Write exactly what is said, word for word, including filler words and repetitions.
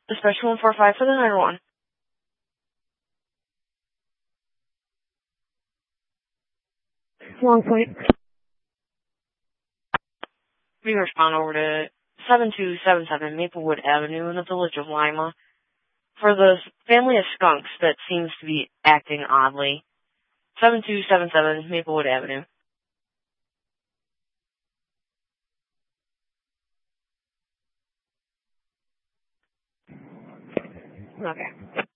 Dispatch one four five for the nine one. Long Point. We respond over to seven two seven seven Maplewood Avenue in the village of Lima for the family of skunks that seems to be acting oddly. seven two seven seven Maplewood Avenue. Okay.